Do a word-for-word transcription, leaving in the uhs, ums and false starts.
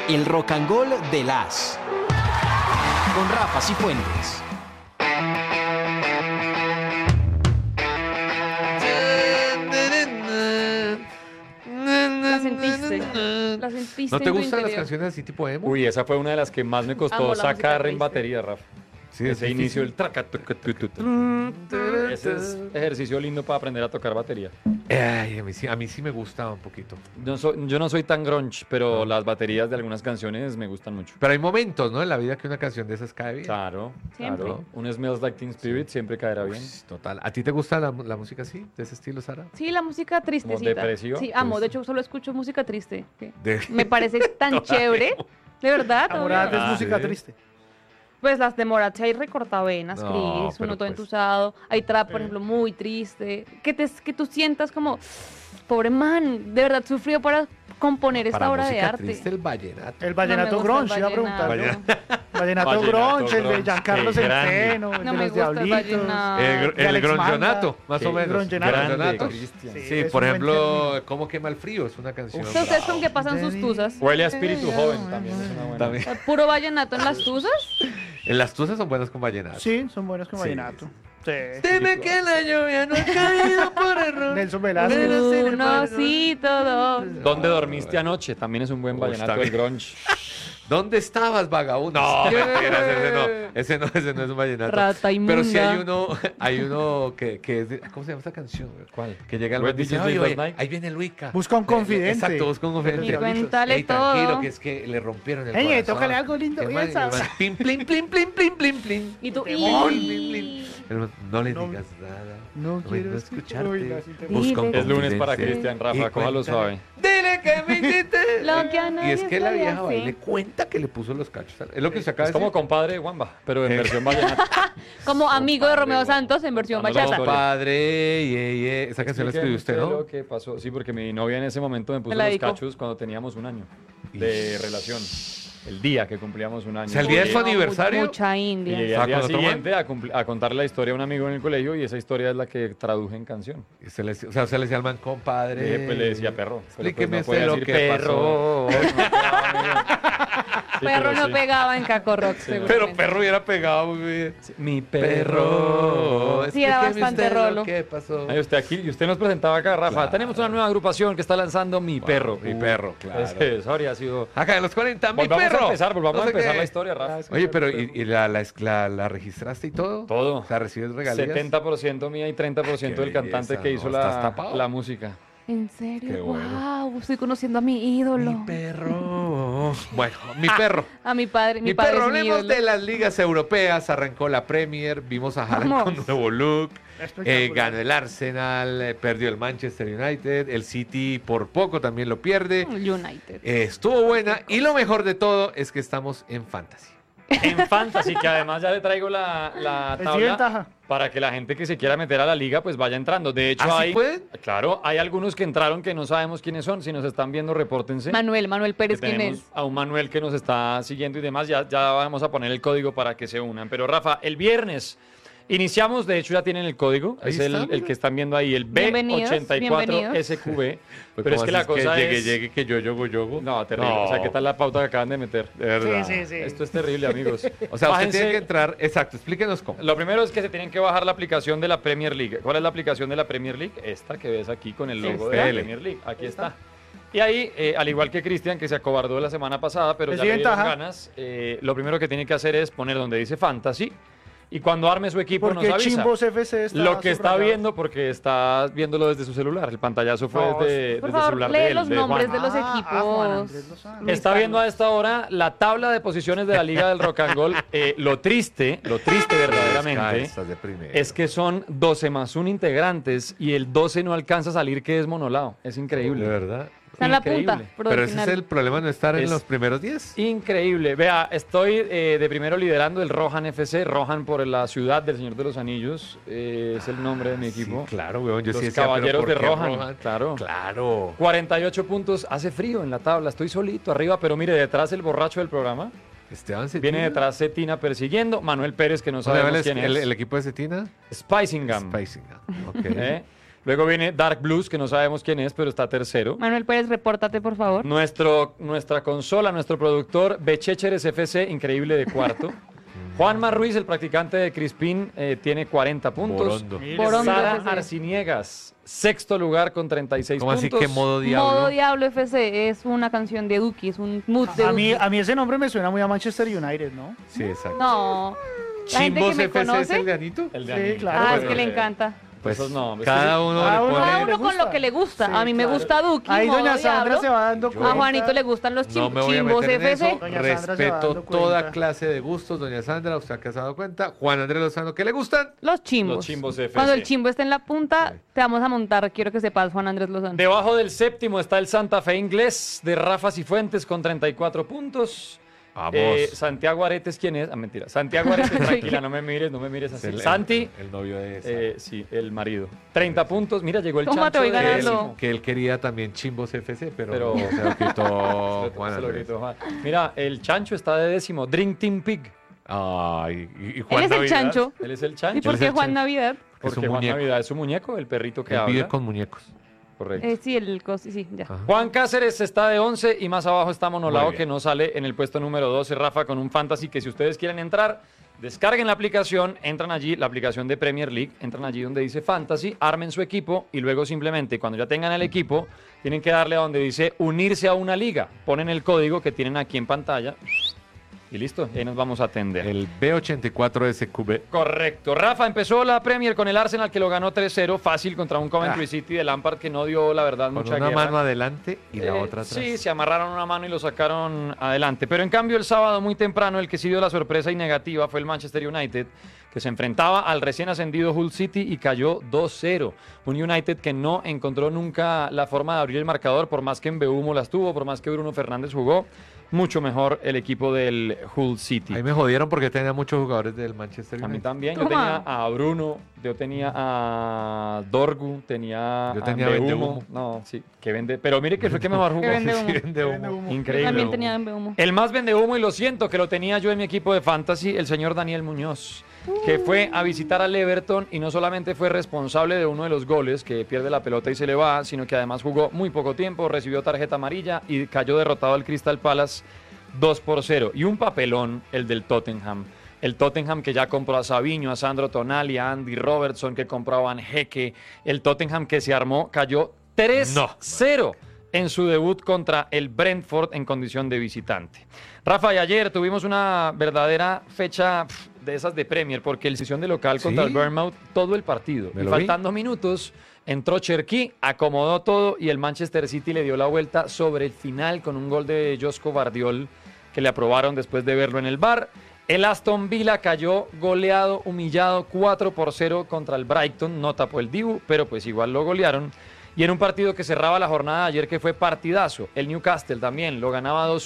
El Rock and Roll de las con Rafa Cifuentes. La sentiste. La sentiste. ¿No te en tu gustan las interior. canciones así tipo emo? Uy, esa fue una de las que más me costó Amo la música sacar en triste. batería, Rafa. Sí, Ese es inicio, difícil. el traca, tuca, tu, tu, tu. Ese es ejercicio lindo para aprender a tocar batería. Ay, a mí sí, a mí sí me gustaba un poquito. No soy- yo no soy tan grunge, pero las baterías de algunas canciones me gustan mucho. Pero hay momentos, ¿no? En la vida que una canción de esas cae bien. Claro, Siempre. claro. Un Smells Like Teen Spirit siempre caerá bien. Uy, total. ¿A ti te gusta la, la música así? ¿De ese estilo, Sara? Sí, la música tristecita. depresiva? Sí, amo. De hecho, solo escucho música triste. que De- Me parece tan chévere. De verdad. Amorate obvio. es Ah, música sí. triste. Pues las de Morat, hay recortavenas, No, Cris, pero uno todo pues- entusado. Hay trap, por Sí. ejemplo, muy triste. Que, te, que tú sientas como, pobre man, de verdad sufrió para componer esta Para obra de música arte. triste, el vallenato. El vallenato No me gusta el grunge, iba a preguntar. vallenato. Vallenato Vallenato grunge, el de grunge, Giancarlo qué grande. Centeno, el No de me los gusta el Diablitos. vallenato. El, de gr- el Alex gronchonato, Manga. más Sí, o menos. gronchonato. Grande, Gronchonato. Cristian. Sí. Sí, es por un buen ejemplo, término. ¿Cómo quema el frío? Es una canción. ¿Ustedes con qué pasan sus tuzas? Huele a espíritu joven también. Es una buena. También. ¿Puro vallenato en las tuzas? En las tuzas son buenas con vallenato. Sí, son buenos con Sí, vallenato. Sí. Dime que la lluvia no ha caído por error. Nelson Velázquez. Pero sin Uno, embargo- sí, todo. ¿Dónde dormiste anoche? También es un buen Uy, vallenato está del bien. grunge. ¿Dónde estabas, vagabundo? No, mentiras, ese no. Ese no, ese no es un vallenato. Rata Pero sí inmunda. hay uno, hay uno que, que es de, ¿cómo se llama esta canción? ¿Cuál? Que llega al Where bar y did dice, you oye, sleep oye, last night? ahí viene Luica. Busca un confidente. Exacto, busca un confidente. Y cuéntale Ey, tranquilo, todo. que es que le rompieron el Ey, corazón. tócale algo lindo, El bien, man- el ¿sabes? man, Plim, plim, plim, plim, plim, plim, plim. Y tú, Temón. y... El man, No le No, digas nada. no quiero vengo a escuchar- Oiga, escucharte. sí te- Busca un Dile Es lunes para confidente. Cristian, Y Rafa, cójalo cuéntale. suave. Dile que me hiciste. Lo que a Y nadie es que la se le vieja va y hace. le cuenta que le puso los cachos. Es lo que se acaba Es de como decir. compadre Wamba, pero en versión vallenato. Como amigo de Compadre, Romeo bueno. Santos en versión Contando la bachata. historia. Compadre, ye, ye. Esa canción la escribió usted, Explíqueme ¿no? lo que pasó. Sí, porque mi novia en ese momento me puso Me la los dedicó. cachos cuando teníamos un año de relación. El día que cumplíamos un año. O sea, el día de su Llegué- aniversario. Mucha Y India. llegué ¿Estaba al día con otro man? siguiente a, cumpl- a contarle la historia a un amigo en el colegio y esa historia es la que traduje en canción. Y se le, o sea, se le decía al man, compadre. Eh, pues le decía perro. pero pues Explíqueme no podía usted lo decir que perro. Sí, Perro pero no sí. pegaba en Caco Rock, Pero seguramente. perro hubiera pegado muy bien. Mi Perro. Sí, era explíqueme bastante usted lo rolo. que pasó? Ay, usted aquí, y usted nos presentaba acá, Rafa. Claro. Tenemos una nueva agrupación que está lanzando Mi Wow, Perro. Mi Perro, claro. Ese, esa habría sido. Acá en los cuarenta, mi Volvamos perro. a empezar, volvamos No a sé empezar qué. la historia, Rafa. Oye, pero ¿y, y la, la, la, la registraste y todo? Todo. O sea, ¿recibes regalías? setenta por ciento mía y treinta por ciento Qué del cantante belleza, que ¿no? hizo ¿Estás la, tapado? la música. ¿En serio? Qué bueno. Wow, estoy conociendo a mi ídolo. Mi perro. Bueno, mi perro. A mi padre, mi, Mi padre perro, es mi hablemos ídolo. de las ligas europeas. Arrancó la Premier, vimos a Haaland Vamos. con nuevo look. Espectacular. Eh, ganó el Arsenal, eh, perdió el Manchester United, el City por poco también lo pierde. United. Eh, estuvo buena y lo mejor de todo es que estamos en Fantasy. En Fantasy, que además ya le traigo la, la Es tabla ventaja. para que la gente que se quiera meter a la liga pues vaya entrando. De hecho, ¿Ah, sí hay, pueden? claro, hay algunos que entraron que no sabemos quiénes son. Si nos están viendo, repórtense. Manuel, Manuel Que Pérez, ¿quién tenemos es? a un Manuel que nos está siguiendo y demás. Ya, ya vamos a poner el código para que se unan. Pero Rafa, el viernes iniciamos, de hecho ya tienen el código. Ahí es el, está, el que están viendo ahí, el B Bienvenidos, ochenta y cuatro bienvenidos. S Q B. Pues, Pero es ¿cómo que la haces cosa llegue, es... llegue, que yo, yogo, yogo. No, terrible. O sea, ¿qué tal la pauta que acaban de meter? De verdad. Sí, sí, sí. Esto es terrible, amigos. O sea, usted Bájense- tiene que entrar. Exacto, explíquenos cómo. Lo primero es que se tienen que bajar la aplicación de la Premier League. ¿Cuál es la aplicación de la Premier League? Esta que ves aquí con el logo de la Dele. Premier League. Aquí está. Y ahí, eh, al igual que Cristian, que se acobardó la semana pasada, pero Es ya le dieron ventaja. ganas, eh, lo primero que tiene que hacer es poner donde dice Fantasy y cuando arme su equipo nos Porque avisa. Chimbos F C está Lo que está subrayado. viendo, porque está viéndolo desde su celular. El pantallazo fue No, desde, Por desde el favor, celular lee de él, los de nombres Juan. de los Ah, ah, equipos. Juan Andrés Lozano. Está viendo a esta hora la tabla de posiciones de la Liga del Rock and Roll. Eh, lo triste, lo triste verdaderamente, Estás de primera. es que son doce más uno integrantes y el doce no alcanza a salir, que es monolao. Es De increíble. verdad. Está en la Increíble. punta. Pero, Pero al ese es final- el problema, no estar en Es- los primeros diez. Increíble. Vea, estoy eh, de primero liderando el Rohan F C. Rohan por la ciudad del Señor de los Anillos. eh, es el nombre de mi equipo. Sí, claro, weón. Yo Los sí decía, pero Caballeros ¿por de qué Rohan, claro. Claro. cuarenta y ocho puntos. Hace frío en la tabla. Estoy solito arriba, pero mire, detrás el borracho del programa. Esteban Cetina. Viene detrás Cetina persiguiendo. Manuel Pérez, que no ¿Cómo se llama sabemos el, quién el- es. el equipo de Cetina? Spicingham. Spicingham. Ok. ¿eh? Luego viene Dark Blues, que no sabemos quién es, pero está tercero. Manuel Pérez, repórtate, por favor. Nuestro, nuestra consola, nuestro productor, Bechecheres F C, increíble de cuarto. Juanma Ruiz, el practicante de Crispín, eh, tiene cuarenta puntos. Borondo. Mire, Borondo Sara F C. Arciniegas, sexto lugar con treinta y seis ¿Cómo así puntos. que modo diablo? Modo Diablo F C es una canción de Duki, es un mood de A mí, Duki. a mí ese nombre me suena muy a Manchester United, ¿no? Sí, exacto. No. La gente ¿Chimbos que me F C es conoce. el de Anito? El de Sí, Anito. claro, Ah, es pero- que le encanta. Pues Esos nombres. cada uno Cada le uno- pone... Cada le uno con gusta. lo que le gusta. Sí, A mí me claro. gusta Duki, Ahí modo doña Sandra Diablo. se va dando A cuenta. Juanito le gustan los No chim- me voy a chimbos meter en F eso. C. Doña Sandra se va Respeto dando toda cuenta. clase de gustos, doña Sandra, usted que se ha dado cuenta. Juan Andrés Lozano, ¿qué le gustan? Los chimbos. Los chimbos F C. Cuando el chimbo esté en la punta, Sí. te vamos a montar. Quiero que sepas, Juan Andrés Lozano. Debajo del séptimo está el Santa Fe inglés de Rafa Cifuentes con treinta y cuatro puntos. Vamos. Eh, Santiago Aretes, ¿quién es? Ah, mentira. Santiago Aretes, tranquila, no me mires, no me mires así. El- el- Santi, El, novio de esa. eh, sí, el marido. treinta puntos. Mira, llegó el ¿Cómo chancho te voy de ganando? décimo. que él quería también Chimbos F C, pero, Pero- se lo quitó Se Juan lo Andrés. gritó Juan. Mira, el chancho está de décimo. Drink Team Pig. Ay, y, y Él Juan es el Navidad, chancho. Él es el ¿Y chancho. por es qué el Juan chancho. Navidad? Es Porque un Juan muñeco. Navidad es su muñeco, el perrito que Él vive habla. con muñecos. Correcto. Eh, sí, el cos, sí, ya. Ajá. Juan Cáceres está de once y más abajo está Monolao, Muy bien. que no sale en el puesto número doce, Rafa, con un fantasy que si ustedes quieren entrar, descarguen la aplicación, entran allí, la aplicación de Premier League, entran allí donde dice fantasy, armen su equipo y luego simplemente cuando ya tengan el equipo, tienen que darle a donde dice unirse a una liga. Ponen el código que tienen aquí en pantalla y listo, ahí nos vamos a atender. El B ochenta y cuatro S Q B. Correcto. Rafa empezó la Premier con el Arsenal que lo ganó tres cero, fácil contra un Coventry Ah. City de Lampard que no dio, la verdad, Con mucha una guerra. mano adelante y la Eh, otra atrás. Sí, se amarraron una mano y lo sacaron adelante. Pero en cambio el sábado muy temprano el que sí dio la sorpresa y negativa fue el Manchester United, que se enfrentaba al recién ascendido Hull City y cayó dos cero. Un United que no encontró nunca la forma de abrir el marcador, por más que Mbeumo las tuvo, por más que Bruno Fernández jugó. Mucho mejor el equipo del Hull City. Ahí me jodieron porque tenía muchos jugadores del Manchester A mí United. también. Yo Toma. tenía a Bruno, yo tenía a Dorgu, tenía Yo a tenía Mbeumo. Bendehumo. No, sí, que vende. Pero mire que fue que mejor jugó. Que vende humo. Sí, vende humo. Vende humo. Increíble. También tenía en humo. El más vende humo, y lo siento, que lo tenía yo en mi equipo de fantasy, el señor Daniel Muñoz, que fue a visitar al Everton y no solamente fue responsable de uno de los goles, que pierde la pelota y se le va, sino que además jugó muy poco tiempo, recibió tarjeta amarilla y cayó derrotado al Crystal Palace dos por cero. Y un papelón, el del Tottenham. El Tottenham que ya compró a Savinho, a Sandro Tonali, a Andy Robertson, que compró a Van Hecke. El Tottenham que se armó, cayó tres cero en su debut contra el Brentford en condición de visitante. Rafa, y ayer tuvimos una verdadera fecha pf, de esas de Premier, porque el sesión de local contra ¿Sí? el Bournemouth todo el partido. Me Y lo vi. faltando minutos, entró Cherki, acomodó todo y el Manchester City le dio la vuelta sobre el final con un gol de Josko Vardiol que le aprobaron después de verlo en el V A R. El Aston Villa cayó goleado, humillado cuatro por cero contra el Brighton, no tapó el Dibu, pero pues igual lo golearon. Y en un partido que cerraba la jornada de ayer que fue partidazo, el Newcastle también lo ganaba dos